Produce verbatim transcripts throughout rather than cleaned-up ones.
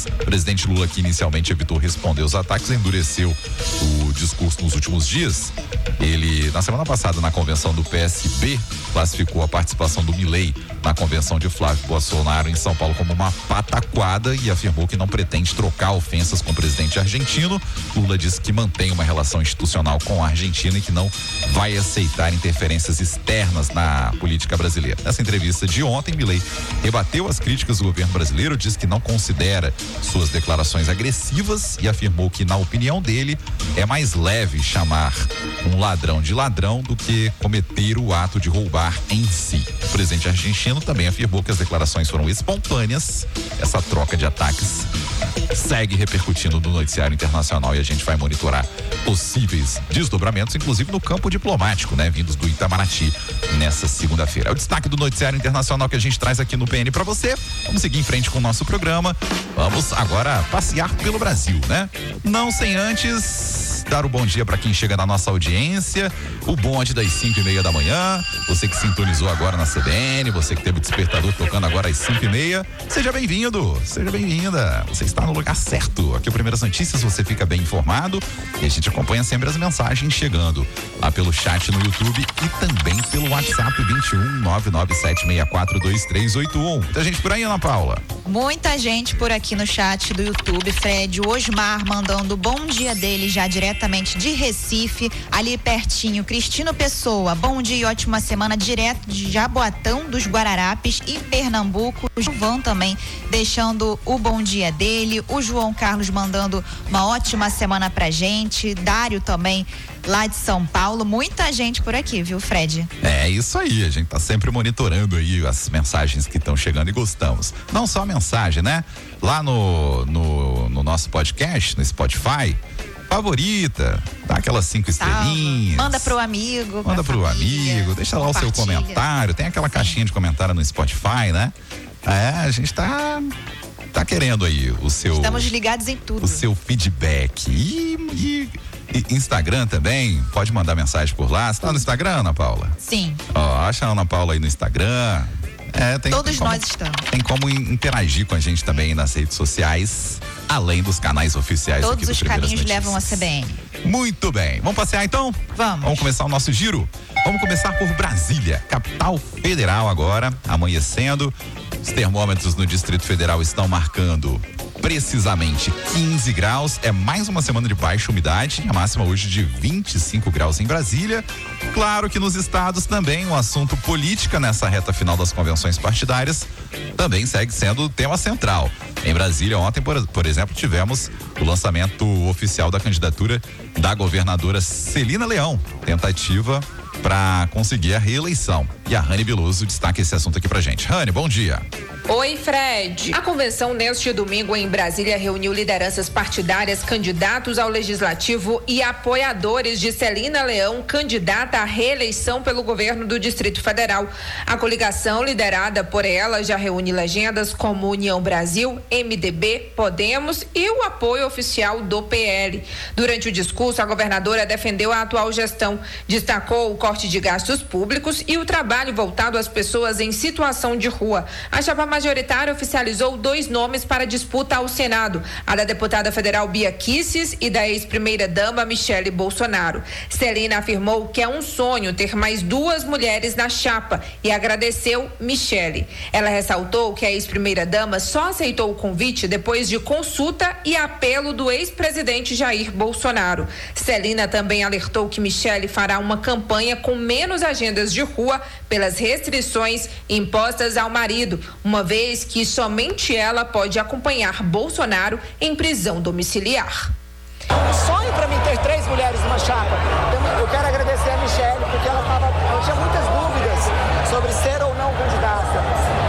O presidente Lula, que inicialmente evitou responder os ataques, endureceu o discurso nos últimos dias. Ele, na semana passada, na convenção do P S B, classificou a participação do Milei na convenção de Flávio Bolsonaro em São Paulo como uma pataquada e afirmou que não pretende trocar ofensas com o presidente argentino. Lula disse que mantém uma relação institucional com a Argentina e que não vai aceitar interferências externas na política brasileira. Nessa entrevista de ontem, Milei rebateu as críticas do governo brasileiro, disse que não considera suas declarações agressivas e afirmou que, na opinião dele, é mais leve chamar um ladrão de ladrão do que cometer o ato de roubar em si. O presidente argentino também afirmou que as declarações foram espontâneas. Essa troca de ataques segue repercutindo no noticiário internacional e a gente vai monitorar possíveis desdobramentos, inclusive no campo diplomático, né? Vindos do Itamaraty nessa segunda-feira. É o destaque do noticiário internacional que a gente traz aqui no P N pra você. Vamos seguir em frente com o nosso programa. Vamos agora passear pelo Brasil, né? Não sem antes dar o bom dia para quem chega na nossa audiência, o bonde das cinco e meia da manhã, você que sintonizou agora na C B N, você que teve o despertador tocando agora às cinco e meia, seja bem-vindo, seja bem-vinda, você está no lugar certo. Aqui é o Primeiras Notícias, você fica bem informado e a gente acompanha sempre as mensagens chegando lá pelo chat no YouTube e também pelo WhatsApp vinte e um, nove nove sete seis quatro, dois três oito um. Muita gente por aí, Ana Paula? Muita gente por aqui no chat do YouTube, Fred. O Osmar mandando o bom dia dele já diretamente de Recife, ali pertinho. Cristino Pessoa, bom dia e ótima semana direto de Jaboatão dos Guararapes, em Pernambuco. O João também deixando o bom dia dele. O João Carlos mandando uma ótima semana pra gente. Dário também lá de São Paulo. Muita gente por aqui, viu, Fred? É isso aí, a gente tá sempre monitorando aí as mensagens que estão chegando e gostamos. Não só a mensagem, né? Lá no, no, no nosso podcast, no Spotify, favorita, dá aquelas cinco estrelinhas. Manda pro amigo. Manda pro família, amigo, deixa lá o seu comentário. Tem aquela caixinha de comentário no Spotify, né? É, a gente tá, tá querendo aí o seu. Estamos ligados em tudo. O seu feedback. E, e, e Instagram também, pode mandar mensagem por lá. Você tá no Instagram, Ana Paula? Sim. Ó, acha a Ana Paula aí no Instagram. É, tem, Todos tem como, nós estamos. Tem como interagir com a gente também nas redes sociais, além dos canais oficiais. Todos aqui do os Primeiras caminhos Notícias. levam a C B N. Muito bem. Vamos passear então? Vamos. Vamos começar o nosso giro? Vamos começar por Brasília, capital federal agora, amanhecendo. Os termômetros no Distrito Federal estão marcando precisamente quinze graus, é mais uma semana de baixa umidade, a máxima hoje de vinte e cinco graus em Brasília. Claro que nos estados também o assunto política nessa reta final das convenções partidárias também segue sendo o tema central. Em Brasília ontem, por, por exemplo, tivemos o lançamento oficial da candidatura da governadora Celina Leão, tentativa para conseguir a reeleição. E a Rani Biloso destaca esse assunto aqui pra gente. Rani, bom dia. Oi, Fred. A convenção neste domingo em Brasília reuniu lideranças partidárias, candidatos ao legislativo e apoiadores de Celina Leão, candidata à reeleição pelo governo do Distrito Federal. A coligação, liderada por ela, já reúne legendas como União Brasil, M D B, Podemos e o apoio oficial do P L. Durante o discurso, a governadora defendeu a atual gestão, destacou o corte de gastos públicos e o trabalho voltado às pessoas em situação de rua. A chapa majoritária oficializou dois nomes para disputa ao Senado, a da deputada federal Bia Kicis e da ex-primeira-dama Michele Bolsonaro. Celina afirmou que é um sonho ter mais duas mulheres na chapa e agradeceu Michele. Ela ressaltou que a ex-primeira-dama só aceitou o convite depois de consulta e apelo do ex-presidente Jair Bolsonaro. Celina também alertou que Michele fará uma campanha com menos agendas de rua pelas restrições impostas ao marido, uma vez que somente ela pode acompanhar Bolsonaro em prisão domiciliar. Um sonho para mim ter três mulheres numa chapa. Eu quero agradecer a Michele, porque ela, tava, ela tinha muitas dúvidas sobre ser ou não candidata.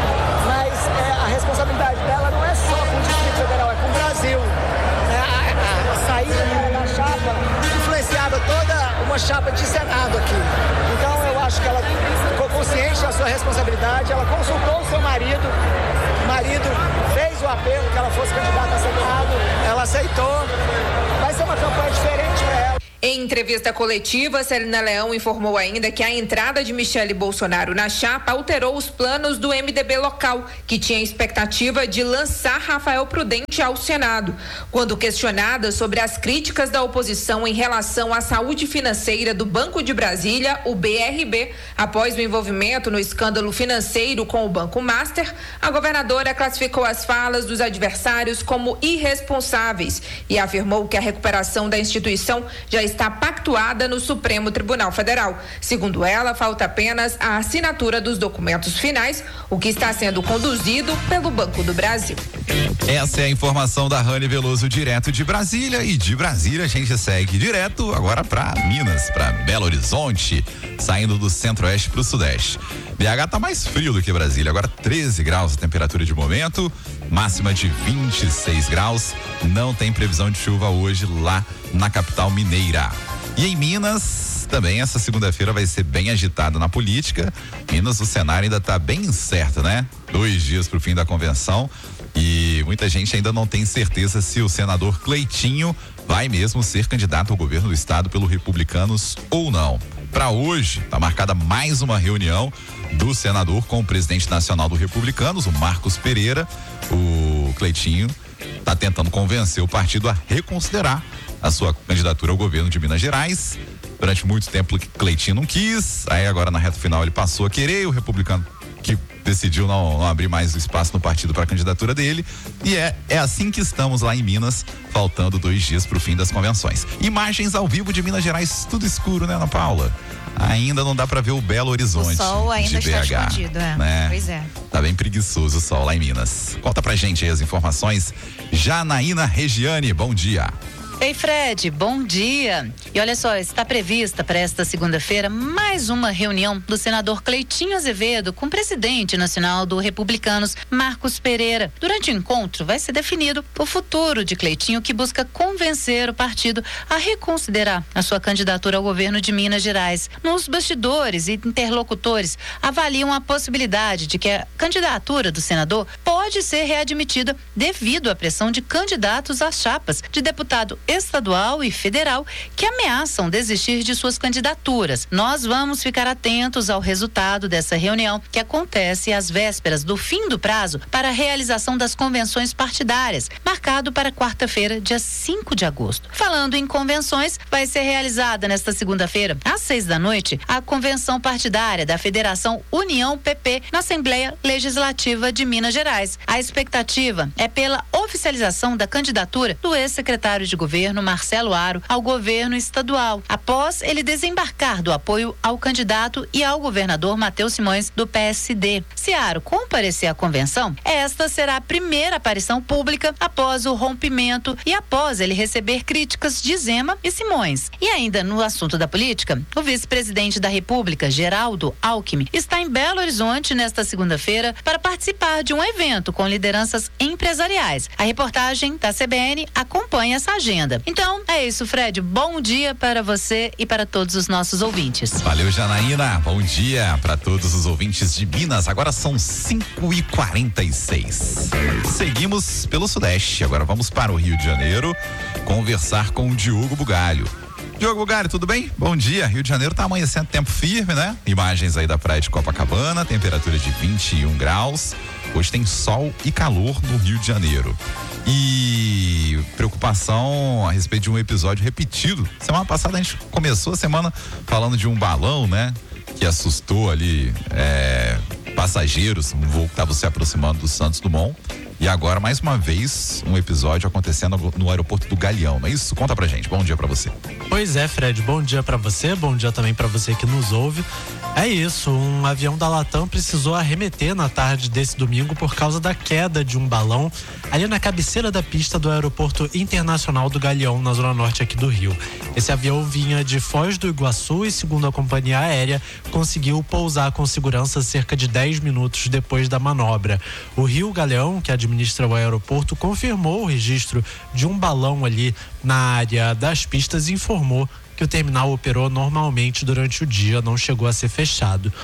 Mas é, a responsabilidade dela não é só com o Distrito Federal, é com o Brasil. É, a, a, a saída dela da chapa influenciava toda uma chapa de Senado aqui. Então eu acho que ela ficou consciente da sua responsabilidade, ela consultou o seu marido, o marido fez o apelo que ela fosse candidata a Senado, ela aceitou. Vai ser uma campanha diferente para ela. Em entrevista coletiva, Celina Leão informou ainda que a entrada de Michele Bolsonaro na chapa alterou os planos do M D B local, que tinha a expectativa de lançar Rafael Prudente ao Senado. Quando questionada sobre as críticas da oposição em relação à saúde financeira do Banco de Brasília, o B R B, após o envolvimento no escândalo financeiro com o Banco Master, a governadora classificou as falas dos adversários como irresponsáveis e afirmou que a recuperação da instituição já está pactuada no Supremo Tribunal Federal. Segundo ela, falta apenas a assinatura dos documentos finais, o que está sendo conduzido pelo Banco do Brasil. Essa é a informação da Rani Veloso, direto de Brasília. E de Brasília a gente segue direto agora para Minas, para Belo Horizonte, saindo do centro-oeste para o sudeste. B H tá mais frio do que Brasília, agora treze graus a temperatura de momento, máxima de vinte e seis graus. Não tem previsão de chuva hoje lá na capital mineira. E em Minas, também essa segunda-feira vai ser bem agitada na política. Minas, o cenário ainda tá bem incerto, né? Dois dias pro fim da convenção e muita gente ainda não tem certeza se o senador Cleitinho vai mesmo ser candidato ao governo do estado pelo Republicanos ou não. Para hoje, tá marcada mais uma reunião do senador com o presidente nacional do Republicanos, o Marcos Pereira. O Cleitinho tá tentando convencer o partido a reconsiderar a sua candidatura ao governo de Minas Gerais. Durante muito tempo Cleitinho não quis, aí agora na reta final ele passou a querer, o Republicano que decidiu não, não abrir mais espaço no partido para a candidatura dele. E é, é assim que estamos lá em Minas, faltando dois dias para o fim das convenções. Imagens ao vivo de Minas Gerais, tudo escuro, né, Ana Paula? Ainda não dá para ver o Belo Horizonte. O sol ainda de está B H, escondido, é. Né? Pois é. Tá bem preguiçoso o sol lá em Minas. Conta pra gente aí as informações. Janaína Regiane, bom dia. Ei, Fred, bom dia. E olha só, está prevista para esta segunda-feira mais uma reunião do senador Cleitinho Azevedo com o presidente nacional do Republicanos, Marcos Pereira. Durante o encontro vai ser definido o futuro de Cleitinho, que busca convencer o partido a reconsiderar a sua candidatura ao governo de Minas Gerais. Nos bastidores e interlocutores avaliam a possibilidade de que a candidatura do senador pode ser readmitida devido à pressão de candidatos às chapas de deputado estadual e federal que ameaçam desistir de suas candidaturas. Nós vamos ficar atentos ao resultado dessa reunião, que acontece às vésperas do fim do prazo para a realização das convenções partidárias, marcado para quarta-feira, dia cinco de agosto. Falando em convenções, vai ser realizada nesta segunda-feira, às seis da noite, a convenção partidária da Federação União P P na Assembleia Legislativa de Minas Gerais. A expectativa é pela oficialização da candidatura do ex-secretário de governo Marcelo Aro ao governo estadual, após ele desembarcar do apoio ao candidato e ao governador Matheus Simões do P S D. Se Aro comparecer à convenção, esta será a primeira aparição pública após o rompimento e após ele receber críticas de Zema e Simões. E ainda no assunto da política, o vice-presidente da República, Geraldo Alckmin, está em Belo Horizonte nesta segunda-feira para participar de um evento com lideranças empresariais. A reportagem da C B N acompanha essa agenda. Então, é isso, Fred. Bom dia para você e para todos os nossos ouvintes. Valeu, Janaína. Bom dia para todos os ouvintes de Minas. Agora são cinco e quarenta e seis. Seguimos pelo Sudeste. Agora vamos para o Rio de Janeiro conversar com o Diogo Bugalho. Diogo Bugalho, tudo bem? Bom dia. Rio de Janeiro tá amanhecendo tempo firme, né? Imagens aí da praia de Copacabana, temperatura de vinte e um graus. Hoje tem sol e calor no Rio de Janeiro. E preocupação a respeito de um episódio repetido. Semana passada a gente começou a semana falando de um balão, né? Que assustou ali é, passageiros, um voo que estava se aproximando do Santos Dumont. E agora, mais uma vez, um episódio acontecendo no aeroporto do Galeão, não é isso? Conta pra gente. Bom dia pra você. Pois é, Fred. Bom dia pra você, bom dia também pra você que nos ouve. É isso, um avião da Latam precisou arremeter na tarde desse domingo por causa da queda de um balão ali na cabeceira da pista do Aeroporto Internacional do Galeão, na zona norte aqui do Rio. Esse avião vinha de Foz do Iguaçu e, segundo a companhia aérea, conseguiu pousar com segurança cerca de dez minutos depois da manobra. O Rio Galeão, que administra o aeroporto, confirmou o registro de um balão ali na área das pistas e informou que o terminal operou normalmente durante o dia, não chegou a ser fechado.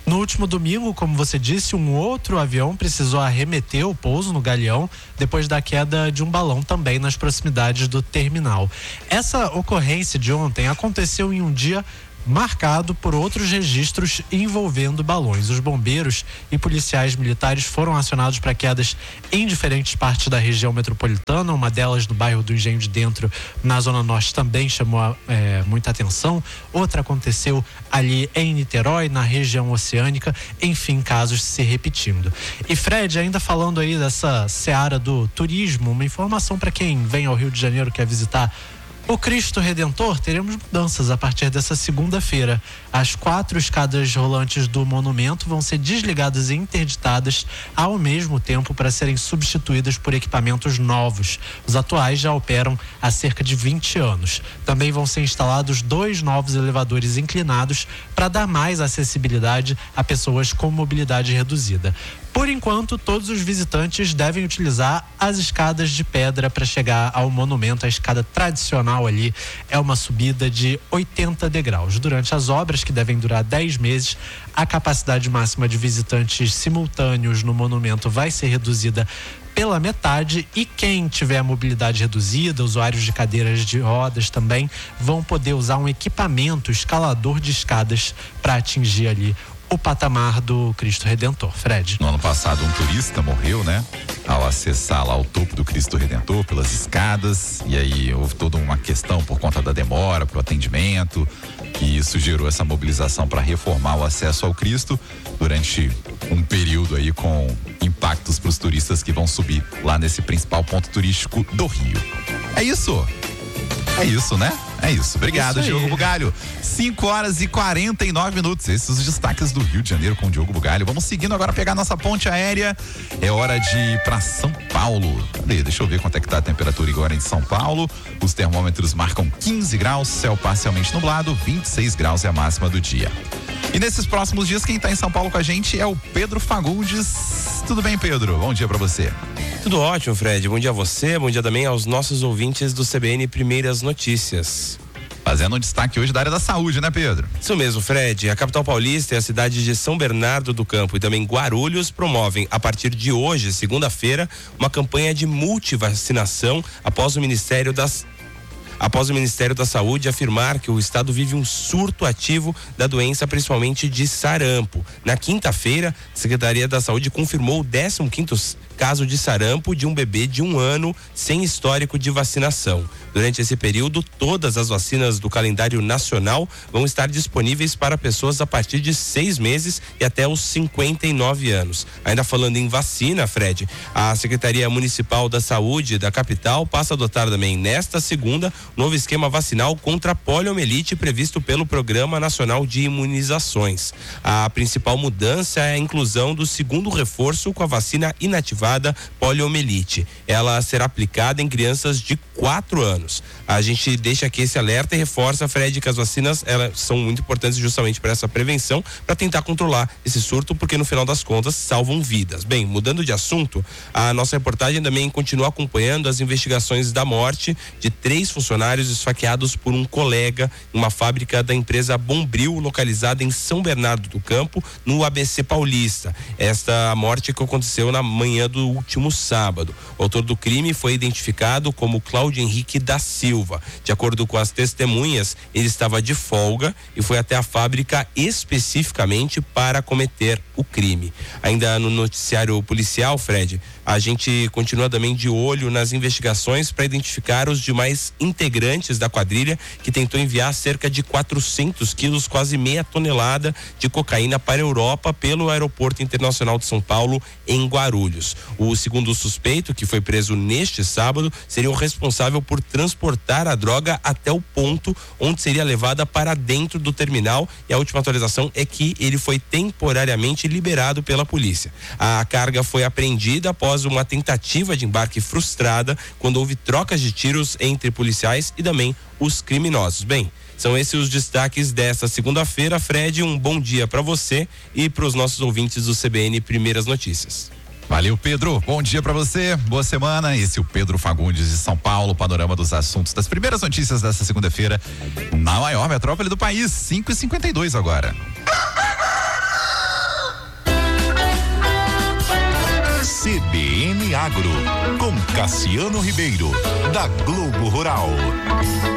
No último domingo, como você disse, um outro avião precisou arremeter o pouso no Galeão depois da queda de um balão também nas proximidades do terminal. Essa ocorrência de ontem aconteceu em um dia marcado por outros registros envolvendo balões. Os bombeiros e policiais militares foram acionados para quedas em diferentes partes da região metropolitana, uma delas no bairro do Engenho de Dentro, na Zona Norte, também chamou é, muita atenção. Outra aconteceu ali em Niterói, na região oceânica, enfim, casos se repetindo. E Fred, ainda falando aí dessa seara do turismo, uma informação para quem vem ao Rio de Janeiro, quer visitar o Cristo Redentor, teremos mudanças a partir dessa segunda-feira. As quatro escadas rolantes do monumento vão ser desligadas e interditadas ao mesmo tempo para serem substituídas por equipamentos novos. Os atuais já operam há cerca de vinte anos. Também vão ser instalados dois novos elevadores inclinados para dar mais acessibilidade a pessoas com mobilidade reduzida. Por enquanto, todos os visitantes devem utilizar as escadas de pedra para chegar ao monumento. A escada tradicional ali é uma subida de oitenta degraus. Durante as obras, que devem durar dez meses, a capacidade máxima de visitantes simultâneos no monumento vai ser reduzida pela metade, e quem tiver mobilidade reduzida, usuários de cadeiras de rodas também, vão poder usar um equipamento escalador de escadas para atingir ali o patamar do Cristo Redentor. Fred. No ano passado, um turista morreu, né? Ao acessar lá o topo do Cristo Redentor pelas escadas, e aí houve toda uma questão por conta da demora pro atendimento, e isso gerou essa mobilização para reformar o acesso ao Cristo durante um período aí com impactos para os turistas que vão subir lá nesse principal ponto turístico do Rio. É isso. É isso, né? É isso. Obrigado, isso Diogo Bugalho. cinco horas e quarenta e nove minutos. Esses os destaques do Rio de Janeiro com o Diogo Bugalho. Vamos seguindo agora, pegar nossa ponte aérea. É hora de ir para São Paulo. Cadê? Deixa eu ver quanto é que tá a temperatura agora em São Paulo. Os termômetros marcam quinze graus, céu parcialmente nublado, vinte e seis graus é a máxima do dia. E nesses próximos dias, quem tá em São Paulo com a gente é o Pedro Fagundes. Tudo bem, Pedro? Bom dia para você. Tudo ótimo, Fred. Bom dia a você, bom dia também aos nossos ouvintes do C B N Primeiras Notícias. Fazendo um destaque hoje da área da saúde, né, Pedro? Isso mesmo, Fred. A capital paulista e a cidade de São Bernardo do Campo e também Guarulhos promovem, a partir de hoje, segunda-feira, uma campanha de multivacinação após o Ministério das Após o Ministério da Saúde afirmar que o estado vive um surto ativo da doença, principalmente de sarampo. Na quinta-feira, a Secretaria da Saúde confirmou o décimo quinto caso de sarampo de um bebê de um ano sem histórico de vacinação. Durante esse período, todas as vacinas do calendário nacional vão estar disponíveis para pessoas a partir de seis meses e até os cinquenta e nove anos. Ainda falando em vacina, Fred, a Secretaria Municipal da Saúde da capital passa a adotar também nesta segunda novo esquema vacinal contra a poliomielite previsto pelo Programa Nacional de Imunizações. A principal mudança é a inclusão do segundo reforço com a vacina inativada poliomielite. Ela será aplicada em crianças de quatro anos. A gente deixa aqui esse alerta e reforça, Fred, que as vacinas elas são muito importantes justamente para essa prevenção, para tentar controlar esse surto, porque no final das contas salvam vidas. Bem, mudando de assunto, a nossa reportagem também continua acompanhando as investigações da morte de três funcionários esfaqueados por um colega em uma fábrica da empresa Bombril, localizada em São Bernardo do Campo, no A B C Paulista. Esta morte que aconteceu na manhã do último sábado. O autor do crime foi identificado como Cláudio Henrique da Silva. De acordo com as testemunhas, ele estava de folga e foi até a fábrica especificamente para cometer o crime. Ainda no noticiário policial, Fred, a gente continua também de olho nas investigações para identificar os demais integrantes da quadrilha que tentou enviar cerca de quatrocentos quilos, quase meia tonelada de cocaína para a Europa pelo Aeroporto Internacional de São Paulo, em Guarulhos. O segundo suspeito, que foi preso neste sábado, seria o responsável por transportar a droga até o ponto onde seria levada para dentro do terminal, e a última atualização é que ele foi temporariamente liberado pela polícia. A carga foi apreendida após uma tentativa de embarque frustrada, quando houve trocas de tiros entre policiais e também os criminosos. Bem, são esses os destaques desta segunda-feira. Fred, um bom dia para você e para os nossos ouvintes do C B N Primeiras Notícias. Valeu, Pedro. Bom dia pra você. Boa semana. Esse é o Pedro Fagundes de São Paulo. Panorama dos assuntos das primeiras notícias dessa segunda-feira na maior metrópole do país. cinco e cinquenta e dois agora. C B N Agro, com Cassiano Ribeiro, da Globo Rural.